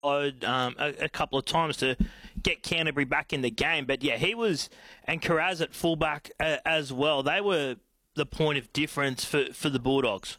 a couple of times to get Canterbury back in the game. But yeah, he was, and Carraz at fullback as well. They were the point of difference for the Bulldogs.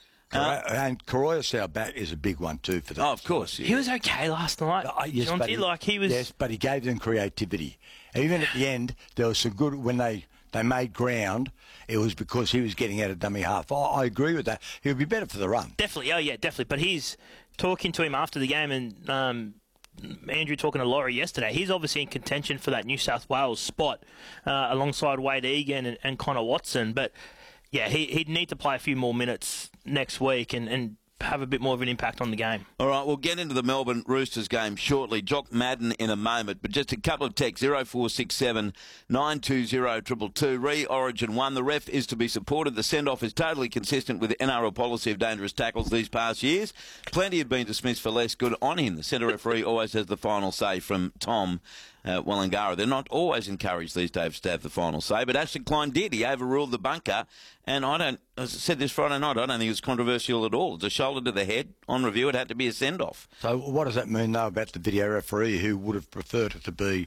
And Coroyas, our back, is a big one too for them. Oh, of course. Yeah. He was okay last night. Yes, yes, but he gave them creativity. Even at the end, there was some good when they made ground. It was because he was getting out of dummy half. I agree with that. He would be better for the run. Definitely. Oh yeah, definitely. But he's talking to him after the game, and Andrew talking to Laurie yesterday. He's obviously in contention for that New South Wales spot alongside Wade Egan and Connor Watson. But yeah, he'd need to play a few more minutes next week and have a bit more of an impact on the game. All right, we'll get into the Melbourne Roosters game shortly. Jock Madden in a moment, but just a couple of texts, 0467 920 222. Re-Origin 1, the ref is to be supported. The send-off is totally consistent with the NRL policy of dangerous tackles these past years. Plenty have been dismissed for less. Good on him. The centre referee always has the final say, from Tom Wellingara. They're not always encouraged these days to have the final say, but Ashley Klein did. He overruled the bunker, and as I said this Friday night, I don't think it was controversial at all. It's a shoulder to the head. On review, it had to be a send-off. So what does that mean, though, about the video referee who would have preferred it to be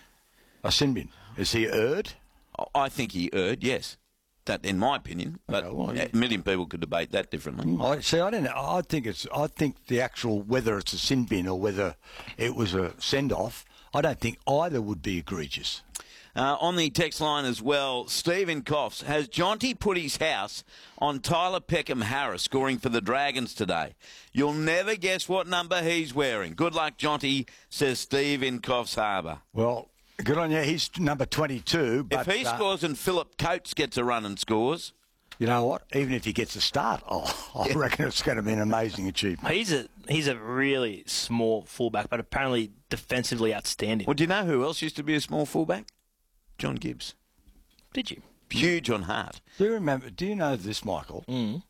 a sin bin? Is he erred? I think he erred, yes. That, in my opinion, but a million people could debate that differently. I don't know. I think the actual, whether it's a sin bin or whether it was a send-off, I don't think either would be egregious. On the text line as well, Stephen Coffs, has Jonty put his house on Tyler Peckham-Harris scoring for the Dragons today? You'll never guess what number he's wearing. Good luck, Jonty, says Steve in Coffs Harbour. Well, good on you. He's number 22. But, if he scores and Philip Coates gets a run and scores... You know what? Even if he gets a start, I reckon it's going to be an amazing achievement. He's a really small fullback, but apparently defensively outstanding. Well, do you know who else used to be a small fullback? John Gibbs. Did you? Huge on heart. Do you know this, Michael?